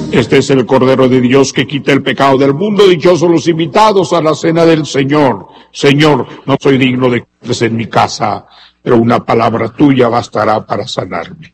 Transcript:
Este es el Cordero de Dios que quita el pecado del mundo. Dichosos los invitados a la cena del Señor. Señor, no soy digno de que entres en mi casa, pero una palabra tuya bastará para sanarme.